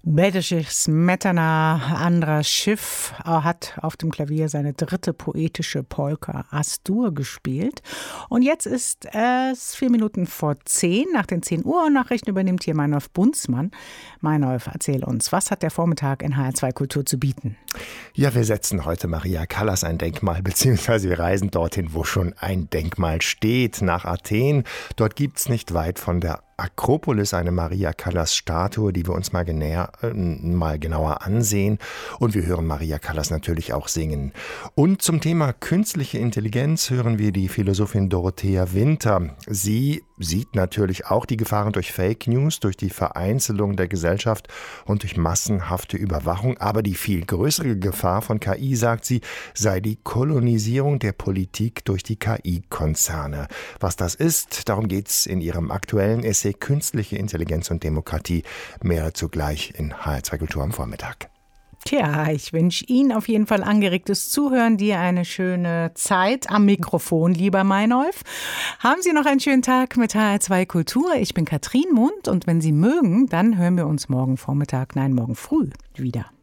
Bedřich Smetana, Andras Schiff, hat auf dem Klavier seine dritte poetische Polka As-Dur gespielt. Und jetzt ist es 4 Minuten vor 10. Nach den 10 Uhr Nachrichten übernimmt hier Meinolf Bunzmann. Meinolf, erzähl uns, was hat der Vormittag in HR2 Kultur zu bieten? Ja, wir setzen heute Maria Callas ein Denkmal, beziehungsweise wir reisen dorthin, wo schon ein Denkmal steht, nach Athen. Dort gibt's nicht weit von der Akropolis eine Maria Callas-Statue, die wir uns mal genauer ansehen. Und wir hören Maria Callas natürlich auch singen. Und zum Thema künstliche Intelligenz hören wir die Philosophin Dorothea Winter. Sie sieht natürlich auch die Gefahren durch Fake News, durch die Vereinzelung der Gesellschaft und durch massenhafte Überwachung. Aber die viel größere Gefahr von KI, sagt sie, sei die Kolonisierung der Politik durch die KI-Konzerne. Was das ist, darum geht's in ihrem aktuellen Essay Künstliche Intelligenz und Demokratie. Mehr dazu gleich in HR2 Kultur am Vormittag. Tja, ich wünsche Ihnen auf jeden Fall angeregtes Zuhören, dir eine schöne Zeit am Mikrofon, lieber Meinolf. Haben Sie noch einen schönen Tag mit HR2 Kultur. Ich bin Katrin Mund und wenn Sie mögen, dann hören wir uns morgen früh wieder.